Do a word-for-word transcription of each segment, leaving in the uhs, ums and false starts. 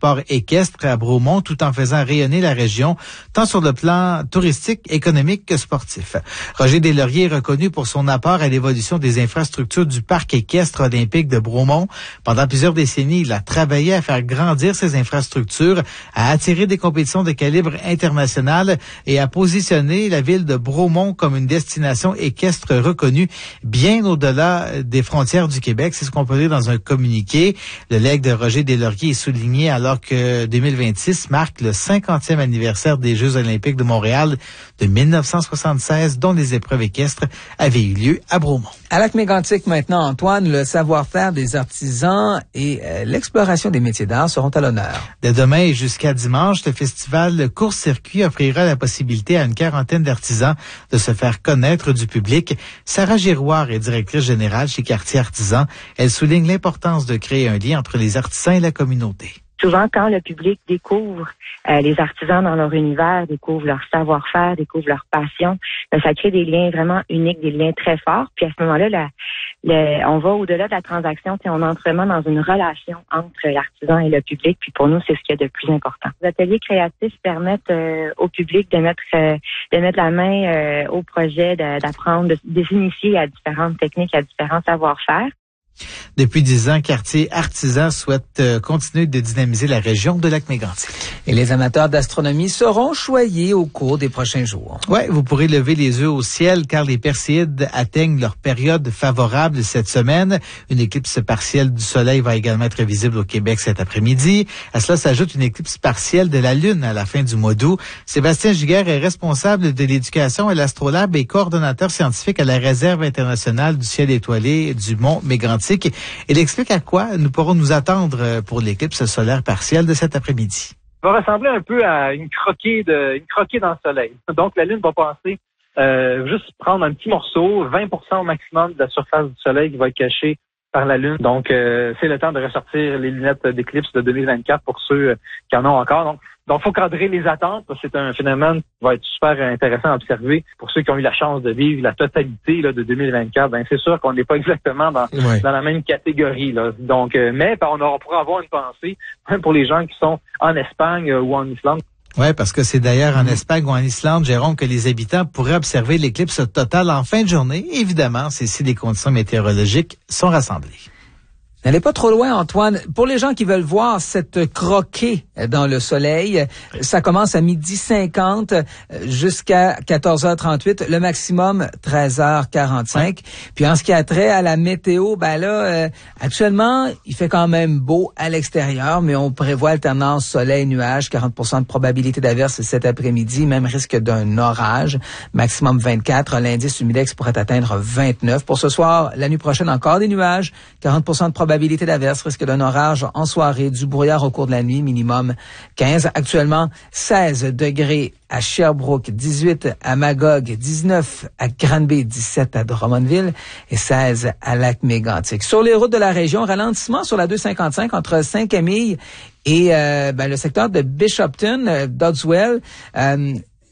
sport équestre à Bromont, tout en faisant rayonner la région, tant sur le plan touristique, économique que sportif. Roger Deslauriers est reconnu pour son apport à l'évolution des infrastructures du parc équestre olympique de Bromont. Pendant plusieurs décennies, il a travaillé à faire grandir ces infrastructures, à attirer des compétitions de calibre international et à positionner la ville de Bromont comme une destination équestre reconnue bien au-delà des frontières du Québec. C'est ce qu'on peut lire dans un communiqué. Le legs de Roger Deslauriers est souligné alors que deux mille vingt-six marque le cinquantième anniversaire des Jeux olympiques de Montréal de mille neuf cent soixante-seize, dont les épreuves équestres avaient eu lieu à Bromont. À Lac-Mégantic maintenant, Antoine, le savoir-faire des artisans et euh, l'exploration des métiers d'art seront à l'honneur. De demain et jusqu'à dimanche, le festival Court-Circuit offrira la possibilité à une quarantaine d'artisans de se faire connaître du public. Sarah Giroir est directrice générale chez Quartier Artisan. Elle souligne l'importance de créer un lien entre les artisans et la communauté. Souvent, quand le public découvre euh, les artisans dans leur univers, découvre leur savoir-faire, découvre leur passion, ben, ça crée des liens vraiment uniques, des liens très forts. Puis à ce moment-là, la, la, on va au-delà de la transaction, on entre vraiment dans une relation entre l'artisan et le public. Puis pour nous, c'est ce qu'il y a de plus important. Les ateliers créatifs permettent euh, au public de mettre euh, de mettre la main euh, au projet, de, d'apprendre, de, de s'initier à différentes techniques, à différents savoir-faire. Depuis dix ans, Quartier Artisan souhaite euh, continuer de dynamiser la région de Lac-Mégantic. Et les amateurs d'astronomie seront choyés au cours des prochains jours. Ouais, vous pourrez lever les yeux au ciel car les Perséides atteignent leur période favorable cette semaine. Une éclipse partielle du Soleil va également être visible au Québec cet après-midi. À cela s'ajoute une éclipse partielle de la Lune à la fin du mois d'août. Sébastien Giguère est responsable de l'éducation à l'Astrolabe et coordonnateur scientifique à la Réserve internationale du ciel étoilé du Mont Mégantic. Il explique à quoi nous pourrons nous attendre pour l'éclipse solaire partielle de cet après-midi. Ça va ressembler un peu à une croquée de une croquée dans le soleil. Donc la Lune va passer euh, juste prendre un petit morceau, vingt pour cent au maximum de la surface du soleil qui va être cachée par la Lune. Donc euh, c'est le temps de ressortir les lunettes d'éclipse de deux mille vingt-quatre pour ceux qui en ont encore. Donc Donc, faut cadrer les attentes, parce que c'est un phénomène qui va être super intéressant à observer. Pour ceux qui ont eu la chance de vivre la totalité là, de deux mille vingt-quatre, ben c'est sûr qu'on n'est pas exactement dans, ouais. dans la même catégorie. Là. Donc, euh, mais on, aura, on pourra avoir une pensée, même pour les gens qui sont en Espagne euh, ou en Islande. Oui, parce que c'est d'ailleurs en Espagne ou en Islande, Jérôme, que les habitants pourraient observer l'éclipse totale en fin de journée. Évidemment, c'est si les conditions météorologiques sont rassemblées. N'allez pas trop loin, Antoine. Pour les gens qui veulent voir cette croquée dans le soleil, ça commence à midi cinquante jusqu'à quatorze heures trente-huit, le maximum treize heures quarante-cinq. Puis en ce qui a trait à la météo, ben là, euh, actuellement, il fait quand même beau à l'extérieur, mais on prévoit alternance soleil-nuage, quarante pour cent de probabilité d'averse cet après-midi, même risque d'un orage, maximum vingt-quatre. L'indice humidex pourrait atteindre vingt-neuf. Pour ce soir, la nuit prochaine, encore des nuages, quarante pour cent de probabilité Probabilité d'averse, risque d'un orage en soirée, du brouillard au cours de la nuit, minimum quinze. Actuellement, seize degrés à Sherbrooke, dix-huit à Magog, dix-neuf à Granby, dix-sept à Drummondville et seize à Lac-Mégantic. Sur les routes de la région, ralentissement sur la deux cinquante-cinq entre Saint-Camille et euh, ben, le secteur de Bishopton, euh, Dodswell. Euh,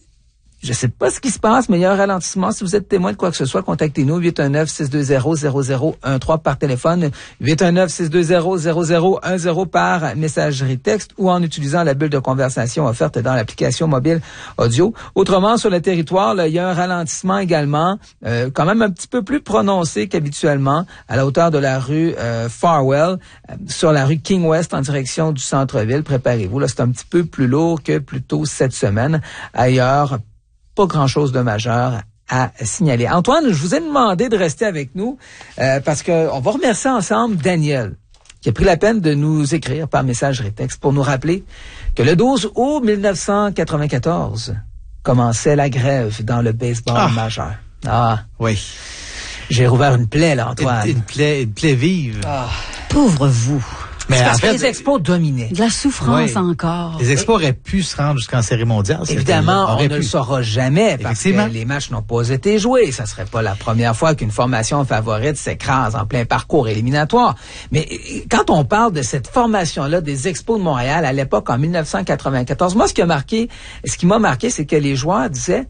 Je sais pas ce qui se passe, mais il y a un ralentissement. Si vous êtes témoin de quoi que ce soit, contactez-nous huit un neuf, six deux zéro, zéro zéro un trois par téléphone, huit un neuf, six deux zéro, zéro zéro un zéro par messagerie texte ou en utilisant la bulle de conversation offerte dans l'application mobile audio. Autrement, sur le territoire, là, il y a un ralentissement également, euh, quand même un petit peu plus prononcé qu'habituellement, à la hauteur de la rue euh, Farwell, euh, sur la rue King West en direction du centre-ville. Préparez-vous, là, c'est un petit peu plus lourd que plus tôt cette semaine. Ailleurs, pas grand-chose de majeur à signaler. Antoine, je vous ai demandé de rester avec nous euh, parce que on va remercier ensemble Daniel qui a pris la peine de nous écrire par messagerie texte pour nous rappeler que le douze août mille neuf cent quatre-vingt-quatorze commençait la grève dans le baseball ah. majeur. Ah oui. J'ai rouvert une plaie là, Antoine. Une, une plaie, une plaie vive. Ah. Pauvre vous. Mais c'est parce en fait, que les expos dominaient. De la souffrance oui, encore. Les expos auraient pu se rendre jusqu'en série mondiale. Évidemment, on ne pu. le saura jamais parce que les matchs n'ont pas été joués. Ça serait pas la première fois qu'une formation favorite s'écrase en plein parcours éliminatoire. Mais quand on parle de cette formation-là des Expos de Montréal à l'époque en mille neuf cent quatre-vingt-quatorze, moi, ce qui a marqué, ce qui m'a marqué, c'est que les joueurs disaient,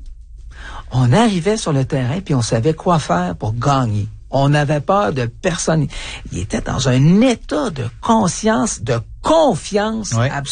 on arrivait sur le terrain puis on savait quoi faire pour gagner. On n'avait peur de personne. Il était dans un état de conscience, de confiance ouais. absolue.